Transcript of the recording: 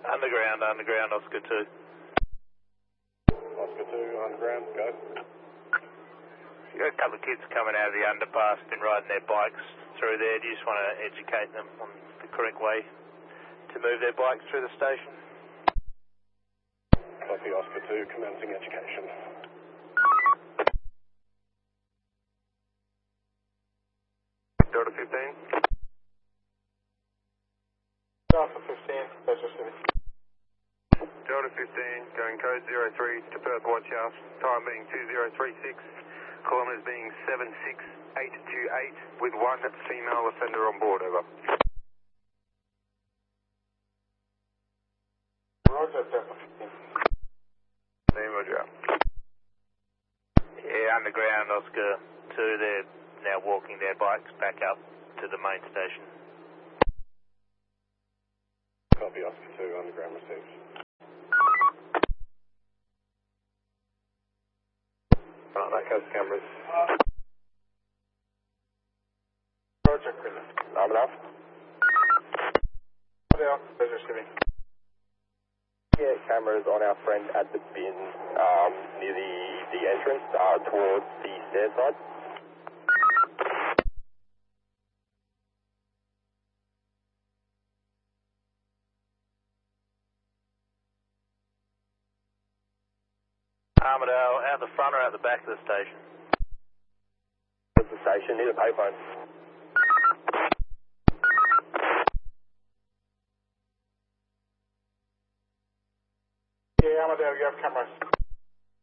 Underground, Oscar 2. Oscar 2, underground, go. You got a couple of kids coming out of the underpass, been riding their bikes through there. Do you just want to educate them on the correct way to move their bikes through the station? Copy, Oscar 2, commencing education. Delta 15. Delta 15, Pleasure City. Delta 15, going code 03 to Perth Watch House, time being 2036, kilometres being 76828, with one female offender on board, over. Roger, Delta 15. Roger. Yeah, underground, Oscar 2. They're now walking their bikes back up to the main station. Copy, Oscar 2, underground received. That goes cameras. Roger, Chris. Arm enough? Down, Pleasure City. Yeah, cameras on our friend at the bin near the entrance towards the stairs side. Armadale, out the front or out the back of the station? At the station, near the payphone. Yeah, Armadale, you have cameras.